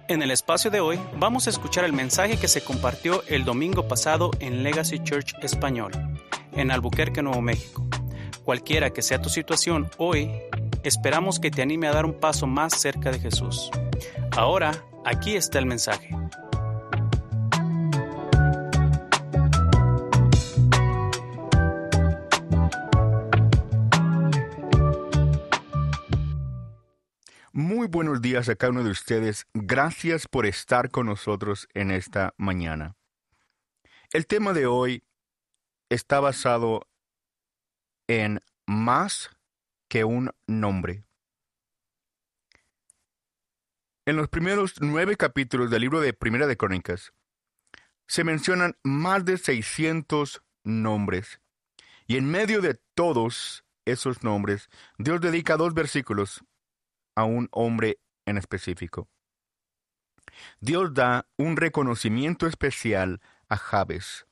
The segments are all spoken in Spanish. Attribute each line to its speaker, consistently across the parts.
Speaker 1: En el espacio de hoy vamos a escuchar el mensaje que se compartió el domingo pasado en Legacy Church Español, en Albuquerque, Nuevo México. Cualquiera que sea tu situación hoy, esperamos que te anime a dar un paso más cerca de Jesús. Ahora, aquí está el mensaje.
Speaker 2: Muy buenos días a cada uno de ustedes. Gracias por estar con nosotros en esta mañana. El tema de hoy está basado en más que un nombre. En los primeros 9 capítulos del libro de Primera de Crónicas se mencionan más de 600 nombres. Y en medio de todos esos nombres, Dios dedica 2 versículos a un hombre en específico. Dios da un reconocimiento especial a Jabes.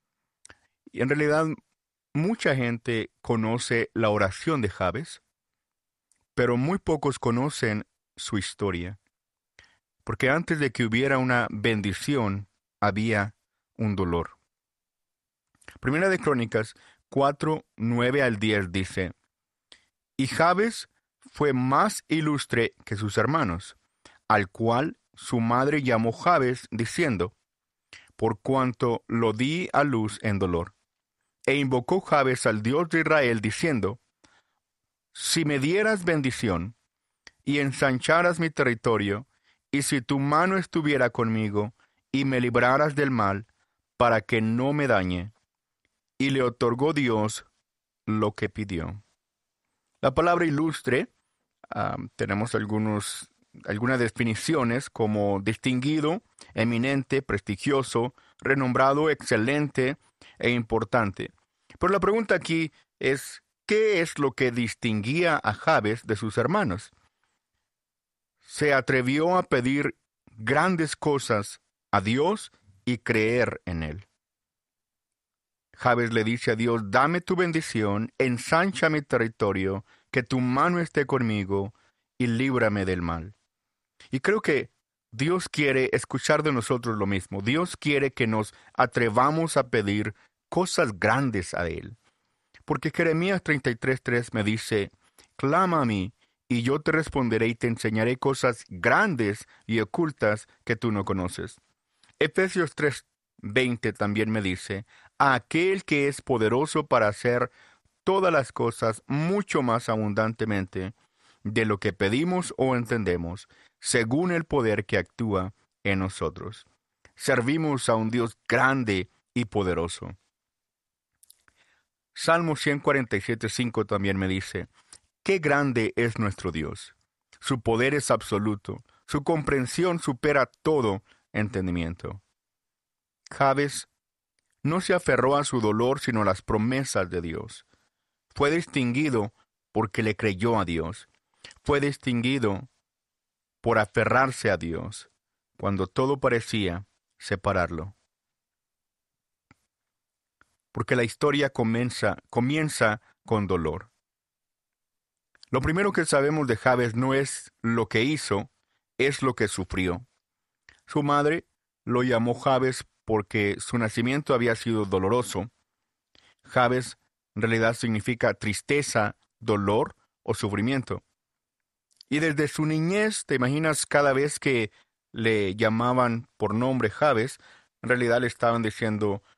Speaker 2: Y en realidad, mucha gente conoce la oración de Jabes, pero muy pocos conocen su historia. Porque antes de que hubiera una bendición, había un dolor. Primera de Crónicas 4, 9 al 10 dice: Y Jabes fue más ilustre que sus hermanos, al cual su madre llamó Jabes, diciendo: por cuanto lo di a luz en dolor. E invocó Jabes al Dios de Israel, diciendo: si me dieras bendición, y ensancharas mi territorio, y si tu mano estuviera conmigo, y me libraras del mal, para que no me dañe. Y le otorgó Dios lo que pidió. La palabra ilustre, tenemos algunas definiciones como distinguido, eminente, prestigioso, renombrado, excelente e importante. Pero la pregunta aquí es, ¿qué es lo que distinguía a Jabes de sus hermanos? Se atrevió a pedir grandes cosas a Dios y creer en Él. Jabes le dice a Dios: dame tu bendición, ensancha mi territorio, que tu mano esté conmigo y líbrame del mal. Y creo que Dios quiere escuchar de nosotros lo mismo. Dios quiere que nos atrevamos a pedir cosas grandes a Él. Porque Jeremías 33:3 me dice: clama a mí, y yo te responderé y te enseñaré cosas grandes y ocultas que tú no conoces. Efesios 3:20 también me dice: a aquel que es poderoso para hacer todas las cosas mucho más abundantemente de lo que pedimos o entendemos, según el poder que actúa en nosotros. Servimos a un Dios grande y poderoso. Salmo 147:5 también me dice: qué grande es nuestro Dios. Su poder es absoluto. Su comprensión supera todo entendimiento. Jabes no se aferró a su dolor, sino a las promesas de Dios. Fue distinguido porque le creyó a Dios. Fue distinguido por aferrarse a Dios, cuando todo parecía separarlo. Porque la historia comienza con dolor. Lo primero que sabemos de Jabes no es lo que hizo, es lo que sufrió. Su madre lo llamó Jabes porque su nacimiento había sido doloroso. Jabes en realidad significa tristeza, dolor o sufrimiento. Y desde su niñez, te imaginas, cada vez que le llamaban por nombre Jabes, en realidad le estaban diciendo: